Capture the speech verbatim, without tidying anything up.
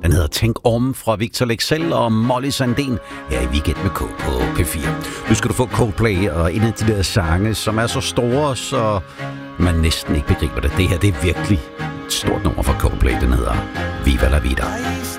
Den hedder Tænk om fra Victor Leksell og Molly Sandén her i Weekend med K på P fire. Nu skal du få Coldplay og en af de der sange, som er så store, så man næsten ikke begriber det. Det her, det er virkelig et stort nummer fra Coldplay. Den hedder Viva la Vida.